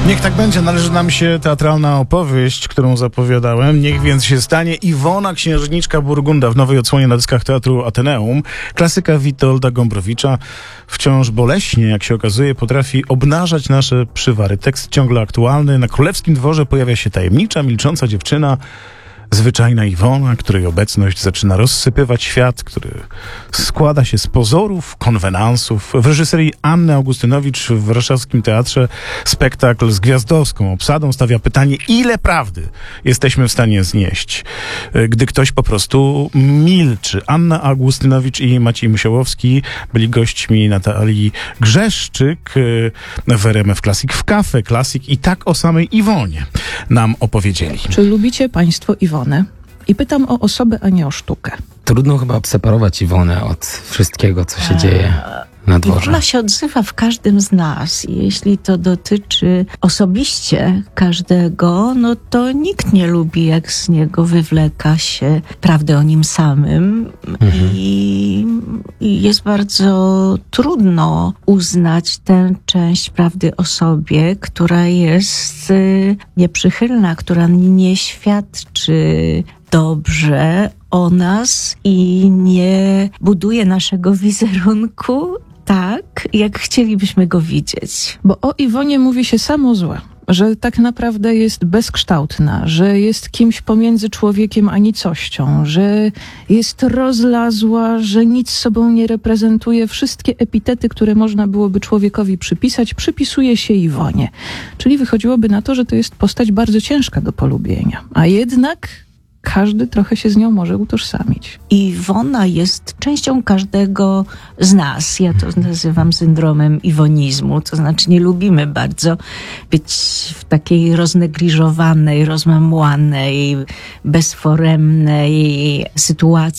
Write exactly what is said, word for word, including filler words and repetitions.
Niech tak będzie, należy nam się teatralna opowieść, którą zapowiadałem. Niech więc się stanie Iwona, księżniczka Burgunda w nowej odsłonie na dyskach Teatru Ateneum. Klasyka Witolda Gombrowicza wciąż boleśnie, jak się okazuje, potrafi obnażać nasze przywary. Tekst ciągle aktualny. Na królewskim dworze pojawia się tajemnicza, milcząca dziewczyna, zwyczajna Iwona, której obecność zaczyna rozsypywać świat, który składa się z pozorów, konwenansów. W reżyserii Anny Augustynowicz w warszawskim teatrze spektakl z gwiazdowską obsadą stawia pytanie, ile prawdy jesteśmy w stanie znieść, gdy ktoś po prostu milczy. Anna Augustynowicz i Maciej Musiałowski byli gośćmi Natalii Grzeszczyk w R M F Classic w Cafe Classic i tak o samej Iwonie nam opowiedzieli. Czy lubicie państwo Iwonę? I pytam o osobę, a nie o sztukę. Trudno chyba odseparować Iwonę od wszystkiego, co się dzieje na dworze. Iwona się odzywa w każdym z nas. I jeśli to dotyczy osobiście każdego, no to nikt nie lubi, jak z niego wywleka się prawdę o nim samym. Mhm. I, I jest bardzo trudno uznać tę część prawdy o sobie, która jest y, nieprzychylna, która nie świadczy dobrze o nas i nie buduje naszego wizerunku tak, jak chcielibyśmy go widzieć. Bo o Iwonie mówi się samo złe, że tak naprawdę jest bezkształtna, że jest kimś pomiędzy człowiekiem a nicością, że jest rozlazła, że nic sobą nie reprezentuje. Wszystkie epitety, które można byłoby człowiekowi przypisać, przypisuje się Iwonie. Czyli wychodziłoby na to, że to jest postać bardzo ciężka do polubienia. A jednak każdy trochę się z nią może utożsamić. Iwona jest częścią każdego z nas. Ja to nazywam syndromem iwonizmu. To znaczy nie lubimy bardzo być w takiej roznegliżowanej, rozmemłanej, bezforemnej sytuacji.